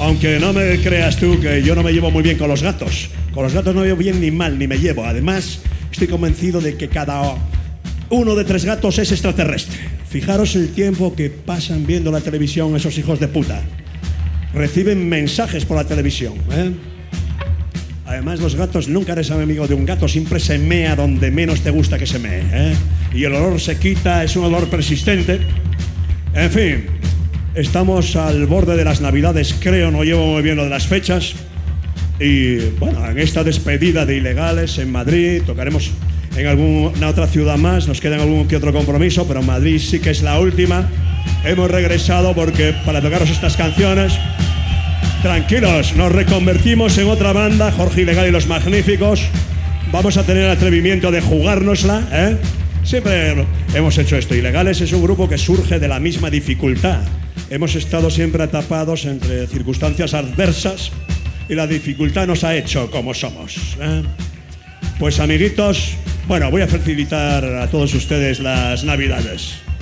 Aunque no me creas tú que yo no me llevo muy bien con los gatos. Con los gatos no me llevo bien ni mal, ni me llevo. Además, estoy convencido de que cada uno de 3 gatos es extraterrestre. Fijaros el tiempo que pasan viendo la televisión esos hijos de puta. Reciben mensajes por la televisión, ¿eh? Además, los gatos, nunca eres amigo de un gato, siempre se mea donde menos te gusta que se mee, ¿eh? Y el olor se quita, es un olor persistente. En fin, estamos al borde de las Navidades, creo, no llevo muy bien lo de las fechas. Y bueno, en esta despedida de Ilegales en Madrid, tocaremos en alguna otra ciudad más, nos queda algún que otro compromiso, pero Madrid sí que es la última. Hemos regresado porque para tocaros estas canciones, tranquilos, nos reconvertimos en otra banda, Jorge Ilegal y los Magníficos. Vamos a tener el atrevimiento de jugárnosla, ¿eh? Siempre hemos hecho esto. Ilegales es un grupo que surge de la misma dificultad. Hemos estado siempre atapados entre circunstancias adversas y la dificultad nos ha hecho como somos, ¿eh? Pues amiguitos, bueno, voy a facilitar a todos ustedes las Navidades.